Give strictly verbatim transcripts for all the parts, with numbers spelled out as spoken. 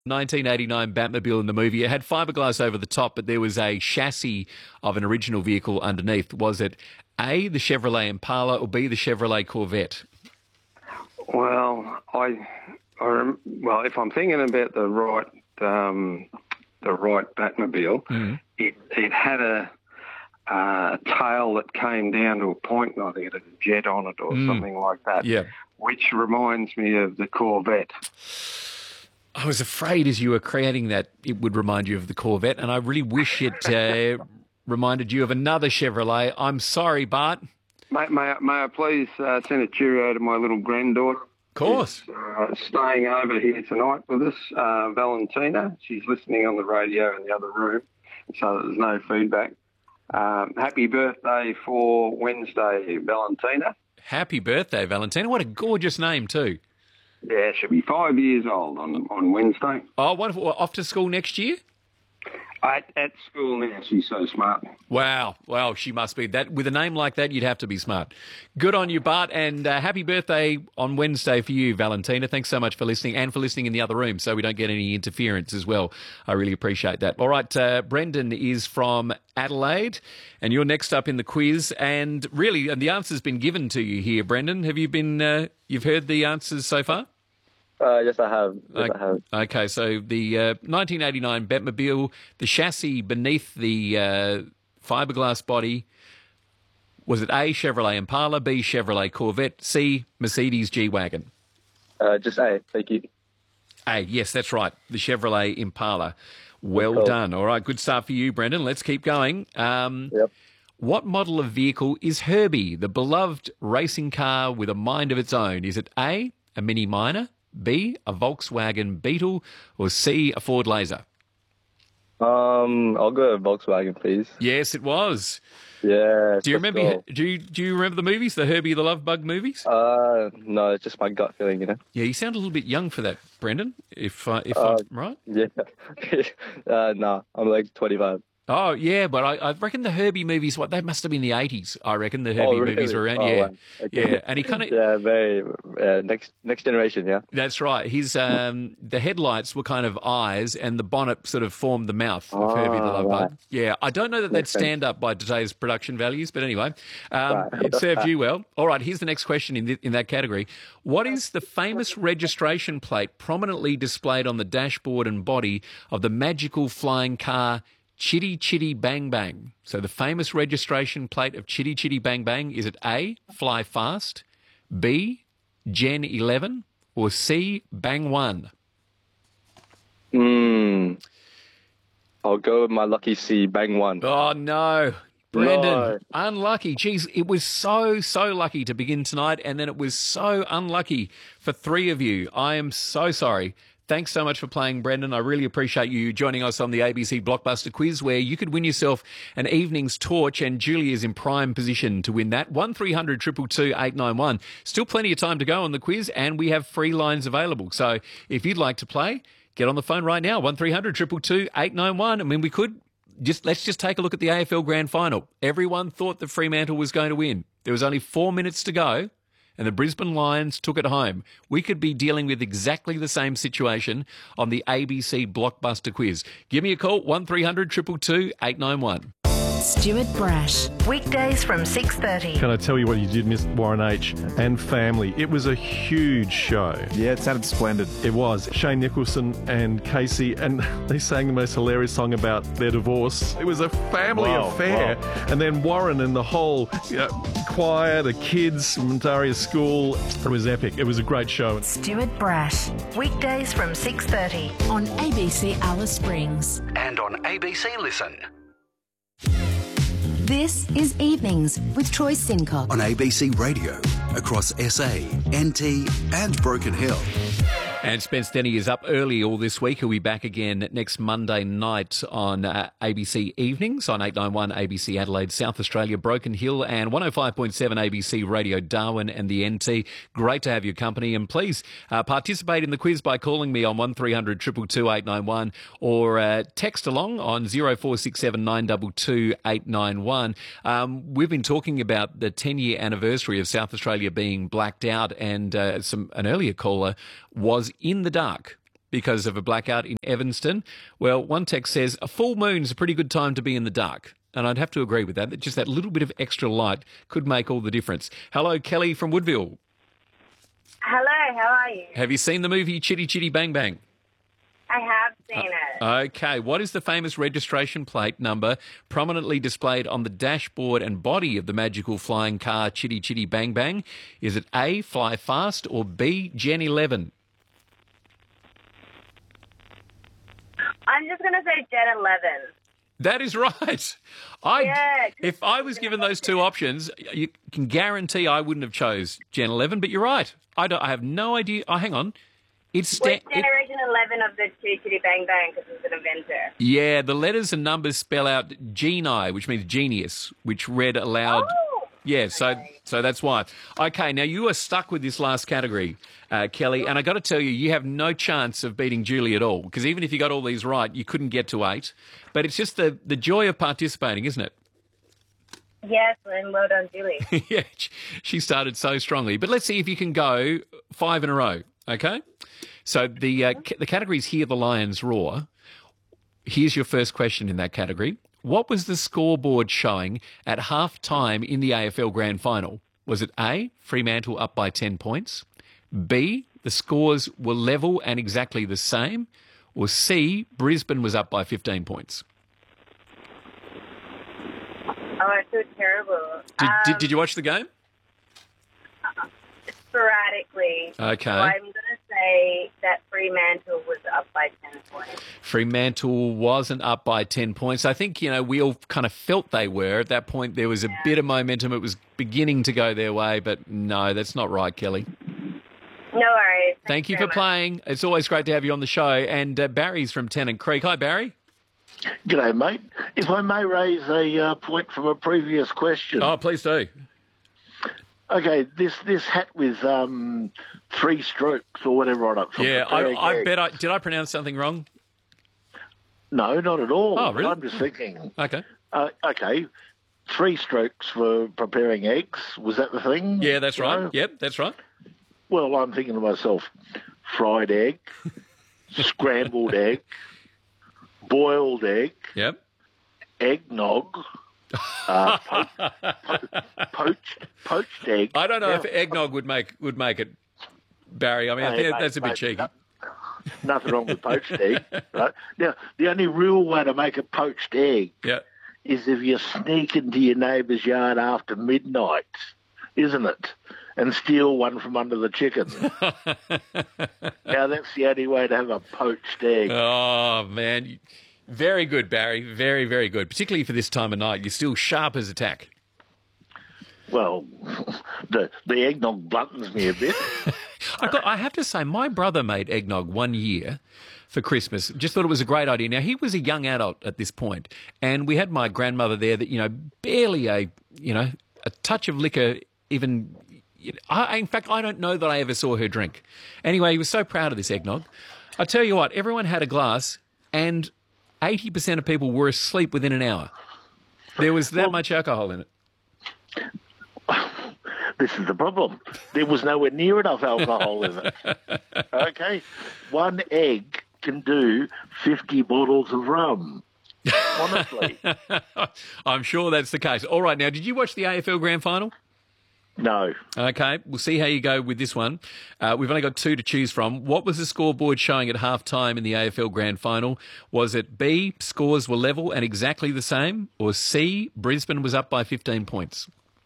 nineteen eighty-nine Batmobile in the movie. It had fiberglass over the top, but there was a chassis of an original vehicle underneath. Was it A, the Chevrolet Impala, or B, the Chevrolet Corvette? Well, I, I rem- well, if I'm thinking about the right, um, the right Batmobile, Mm. it it had a, a tail that came down to a point. I think it had a jet on it or Mm. something like that. Yeah. Which reminds me of the Corvette. I was afraid as you were creating that it would remind you of the Corvette, and I really wish it uh, reminded you of another Chevrolet. I'm sorry, Bart. May, may, I- may I please uh, send a cheerio to my little granddaughter? Of course. Who's, uh, staying over here tonight with us, uh, Valentina. She's listening on the radio in the other room, so that there's no feedback. Um, happy birthday for Wednesday, Valentina. Happy birthday, Valentina. What a gorgeous name, too. Yeah, she'll be five years old on on Wednesday. Oh, wonderful. Off to school next year? At, at school now, she's so smart. Wow. Well, she must be. That with a name like that, you'd have to be smart. Good on you, Bart, and uh, happy birthday on Wednesday for you, Valentina. Thanks so much for listening and for listening in the other room so we don't get any interference as well. I really appreciate that. All right, uh, Brendan is from Adelaide, and you're next up in the quiz. And really, and the answer's been given to you here, Brendan. Have you been, uh, you've heard the answers so far? Uh, yes, I have. Yes, Okay. I have. Okay, so the uh, nineteen eighty-nine Batmobile, the chassis beneath the uh, fiberglass body, was it A, Chevrolet Impala, B, Chevrolet Corvette, C, Mercedes G-Wagon? Uh, just A. Thank you. A, yes, that's right, the Chevrolet Impala. Well Cool. done. All right, good start for you, Brendan. Let's keep going. Um, Yep. What model of vehicle is Herbie, the beloved racing car with a mind of its own? Is it A, a Mini Minor, B, a Volkswagen Beetle, or C, a Ford Laser? Um, I'll go with Volkswagen, please. Yes, it was. Yeah. Do you remember? Do you do you remember the movies, the Herbie the Love Bug movies? Uh, no, it's just my gut feeling, you know. Yeah, you sound a little bit young for that, Brendan. If uh, if Uh, I'm right. Yeah. uh, no, I'm like twenty-five. Oh yeah, but I, I reckon the Herbie movies. What they must have been the eighties. I reckon the Herbie Oh, really? movies were around. Oh, yeah, wow. Okay. yeah, and he kind of. Yeah, very uh, next next generation. Yeah. That's right. His um, the headlights were kind of eyes, and the bonnet sort of formed the mouth of Oh, Herbie the Love right. Bug. Yeah, I don't know that Makes they'd stand up by today's production values, but anyway, um, Right. it served you well. All right, here's the next question in th- in that category. What is the famous registration plate prominently displayed on the dashboard and body of the magical flying car Chitty Chitty Bang Bang? So the famous registration plate of Chitty Chitty Bang Bang, is it A, Fly Fast, B, Gen eleven, or C, Bang one? Hmm. I'll go with my lucky C, Bang one. Oh, no. Brendan, No. unlucky. Geez, it was so, so lucky to begin tonight, and then it was so unlucky for three of you. I am so sorry. Thanks so much for playing, Brendan. I really appreciate you joining us on the A B C Blockbuster Quiz, where you could win yourself an evening's torch, and Julie is in prime position to win that. one three hundred two two two eight nine one. Still plenty of time to go on the quiz, and we have free lines available. So if you'd like to play, get on the phone right now, one three hundred two two two eight nine one. I mean, we could just, let's just take a look at the A F L Grand Final. Everyone thought that Fremantle was going to win. There was only four minutes to go, and the Brisbane Lions took it home. We could be dealing with exactly the same situation on the A B C Blockbuster Quiz. Give me a call, one three hundred two two two eight nine one. Stuart Brash. Weekdays from six thirty. Can I tell you what you did miss, Warren H. and family? It was a huge show. Yeah, it sounded splendid. It was. Shane Nicholson and Casey, and they sang the most hilarious song about their divorce. It was a family Wow, affair. wow. And then Warren and the whole you know, choir, the kids from Daria School. It was epic. It was a great show. Stuart Brash. Weekdays from six thirty on A B C Alice Springs. And on A B C Listen. This is Evenings with Troy Sincock. On A B C Radio, across S A, N T and Broken Hill. And Spence Denny is up early all this week. He'll be back again next Monday night on uh, A B C Evenings on eight ninety-one A B C Adelaide, South Australia, Broken Hill, and one oh five point seven A B C Radio Darwin and the N T. Great to have your company. And please uh, participate in the quiz by calling me on one three hundred two two two eight nine one or uh, text along on oh four six seven nine two two eight nine one. Um, we've been talking about the ten-year anniversary of South Australia being blacked out, and uh, some an earlier caller was in the dark because of a blackout in Evanston. Well, one text says, a full moon's a pretty good time to be in the dark. And I'd have to agree with that. That just that little bit of extra light could make all the difference. Hello, Kelly from Woodville. Hello, how are you? Have you seen the movie Chitty Chitty Bang Bang? I have seen it. Okay. What is the famous registration plate number prominently displayed on the dashboard and body of the magical flying car Chitty Chitty Bang Bang? Is it A, Fly Fast, or B, Gen eleven? I'm just going to say Gen eleven. That is right. I, Yeah, if I was given those two options, you can guarantee I wouldn't have chose Gen eleven, but you're right. I, don't, I have no idea. Oh, hang on. It's sta- Which generation eleven of the Chitty Chitty Bang Bang, because it's an inventor? Yeah, the letters and numbers spell out geni, which means genius, which read aloud. Oh! Yeah, so so that's why. Okay, now you are stuck with this last category, uh, Kelly, and I got to tell you, you have no chance of beating Julie at all, because even if you got all these right, you couldn't get to eight. But it's just the, the joy of participating, isn't it? Yes, and well done, Julie. Yeah, she started so strongly. But let's see if you can go five in a row, okay? So the uh, c- the categories Hear the Lions Roar. Here's your first question in that category. What was the scoreboard showing at half-time in the A F L Grand Final? Was it A, Fremantle up by ten points, B, the scores were level and exactly the same, or C, Brisbane was up by fifteen points? Oh, I feel terrible. Did, um, did, did you watch the game? Sporadically. Okay. So I'm going to say that Fremantle was up by ten points. Fremantle wasn't up by ten points. I think, you know, we all kind of felt they were. At that point, there was a bit of momentum. It was beginning to go their way, but no, that's not right, Kelly. No worries. Thank Thanks you for very much. playing. It's always great to have you on the show. And uh, Barry's from Tennant Creek. Hi, Barry. G'day, mate. If I may raise a uh, point from a previous question. Oh, please do. Okay, this this hat with um, three strokes or whatever on it. for Yeah, preparing I, I eggs. bet I... Did I pronounce something wrong? No, not at all. Oh, really? I'm just thinking. Okay. Uh, okay, three strokes for preparing eggs. Was that the thing? Yeah, that's You right. know? Yep, that's right. Well, I'm thinking to myself, fried egg, scrambled egg, boiled egg, Yep. eggnog, uh, po- po- poached poached egg. I don't know Now, if eggnog would make would make it, Barry. I mean, I Hey, think mate, that's a bit mate, cheeky. no- Nothing wrong with poached egg. Right? Now, the only real way to make a poached egg Yeah. is if you sneak into your neighbour's yard after midnight, isn't it? And steal one from under the chicken. Now, that's the only way to have a poached egg. Oh, man. Very good, Barry. Very, very good. Particularly for this time of night. You're still sharp as a tack. Well, the the eggnog bluntens me a bit. I, got, I have to say, my brother made eggnog one year for Christmas. Just thought it was a great idea. Now, he was a young adult at this point, and we had my grandmother there that, you know, barely a, you know, a touch of liquor even... I, in fact, I don't know that I ever saw her drink. Anyway, he was so proud of this eggnog. I tell you what, everyone had a glass, and eighty percent of people were asleep within an hour. There was that much alcohol in it. This is the problem. There was nowhere near enough alcohol in it. Okay? One egg can do fifty bottles of rum. Honestly. I'm sure that's the case. All right, now, did you watch the A F L Grand Final? No. Okay, we'll see how you go with this one. Uh, we've only got two to choose from. What was the scoreboard showing at half-time in the A F L Grand Final? Was it B, scores were level and exactly the same, or C, Brisbane was up by fifteen points?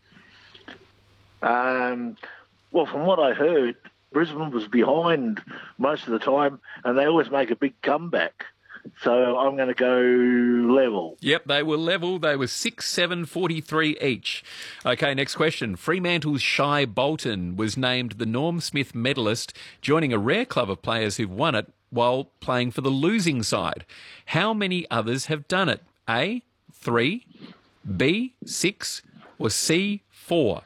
Um, well, from what I heard, Brisbane was behind most of the time, and they always make a big comeback. So I'm going to go level. Yep, they were level. They were six seven forty-three each. Okay, next question. Fremantle's Shy Bolton was named the Norm Smith medalist, joining a rare club of players who've won it while playing for the losing side. How many others have done it? A, three, B, six, or C, four?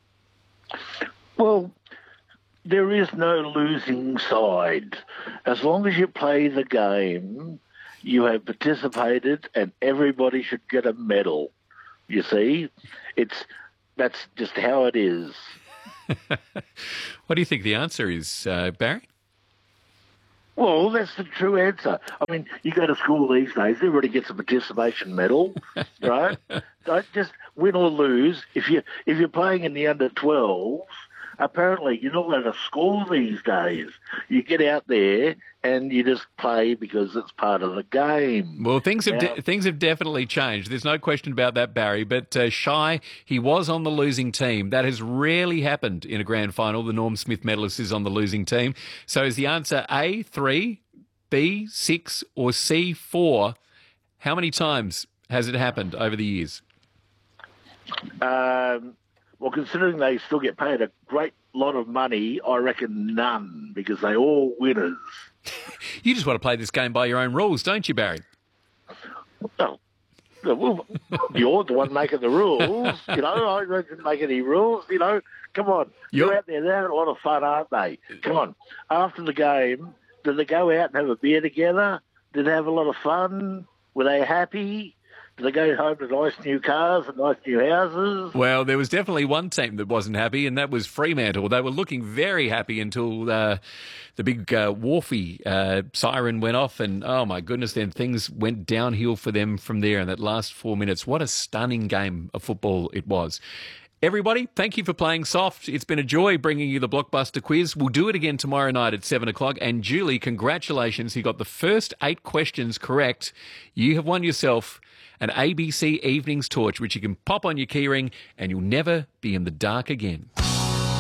Well, there is no losing side. As long as you play the game, you have participated, and everybody should get a medal. You see, it's that's just how it is. What do you think the answer is, uh, Barry? Well, that's the true answer. I mean, you go to school these days, everybody gets a participation medal, right? Don't just win or lose. If you if you're playing in the under twelves, apparently you're not allowed to score these days. You get out there and you just play because it's part of the game. Well, things have Now, de- things have definitely changed. There's no question about that, Barry. But uh, Shy, he was on the losing team. That has rarely happened in a grand final. The Norm Smith medalist is on the losing team. So is the answer A, three, B, six, or C, four? How many times has it happened over the years? Um, well, considering they still get paid a great lot of money, I reckon none, because they all winners. You just want to play this game by your own rules, don't you, Barry? Well, well, you're the one making the rules. You know, I didn't make any rules. You know, come on. You're- They're out there. They're having a lot of fun, aren't they? Come on. After the game, did they go out and have a beer together? Did they have a lot of fun? Were they happy? Did they go home to nice new cars and nice new houses? Well, there was definitely one team that wasn't happy, and that was Fremantle. They were looking very happy until uh, the big uh, Wharfie uh, siren went off, and oh my goodness, then things went downhill for them from there in that last four minutes. What a stunning game of football it was. Everybody, thank you for playing soft. It's been a joy bringing you the Blockbuster quiz. We'll do it again tomorrow night at seven o'clock. And Julie, congratulations. You got the first eight questions correct. You have won yourself an A B C Evenings torch, which you can pop on your keyring and you'll never be in the dark again.